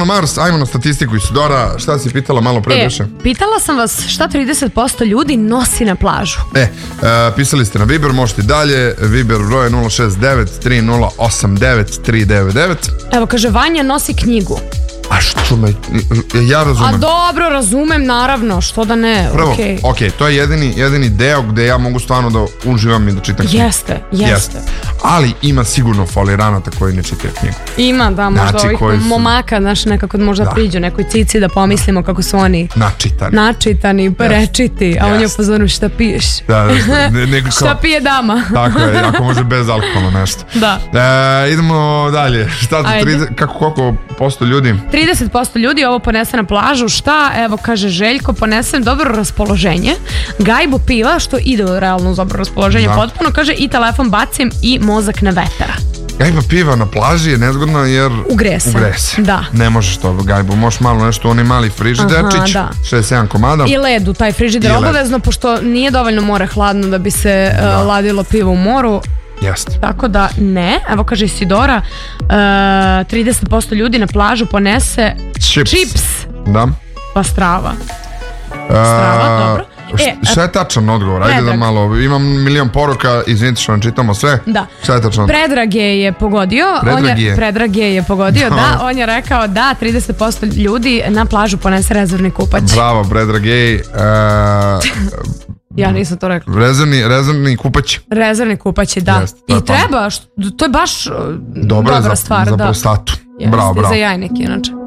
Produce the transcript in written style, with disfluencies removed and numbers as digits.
na Mars, ajmo na statistiku. Isidora, šta si pitala malo pre više? Pitala sam vas šta 30% ljudi nosi na plažu. Pisali ste na Viber, možete i dalje. Viber broj je 069 3089 399. Evo, kaže, Vanja nosi knjigu. A što me... Ja razumem. A dobro, razumem, naravno, što da ne. Prvo, to je jedini deo gde ja mogu stvarno da uživam i da čitam knjigu. Jeste. Ali ima sigurno foliranata koji ne čitaju knjigu. Ima, da, možda ovih momaka, znaš, nekako možda priđu nekoj cici da pomislimo kako su oni načitani, rečiti, a on je upozorno šta piješ. Šta pije dama. Tako je, ako može bez alkohola nešto. Da. Idemo dalje. Koliko posto ljudi? 30% ljudi ovo ponese na plažu. Šta? Evo, kaže Željko, ponesem dobro raspoloženje, gajbu piva, što ide realno uz dobro raspoloženje potpuno, kaže, i telefon bacim i mozak na vetar. Gajba piva na plaži je nezgodno jer ugre se. Da. Ne možeš to gajbu, možeš malo nešto, onaj mali frižiderčić, 6-7 komada. I led u taj frižider obavezno, pošto nije dovoljno more hladno da bi se ladilo pivo u moru. Jeste. Tako da ne. Evo, kaže Isidora, 30% ljudi na plažu ponese čips. Da. Pa strava. Strava, dobro. Šta je tačan odgovor? Ajde da malo, imam milion poruka, izvinite što nam čitamo sve. Da. Šta je tačan? Predrag je pogodio. Predrag je pogodio, da. On je rekao da 30% ljudi na plažu ponese rezervni kupać. Bravo, Predrag je... Ja nisam to rekla. Rezervni kupać. Rezervni kupać, da. I treba, to je baš dobra stvar. Za prostatu. Bravo. Za jajnik, inače.